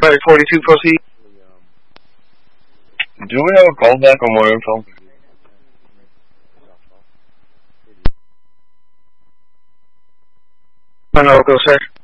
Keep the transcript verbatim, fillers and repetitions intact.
Paramedic forty-two, proceed. Do we have a callback or more info? No, no, go, sir.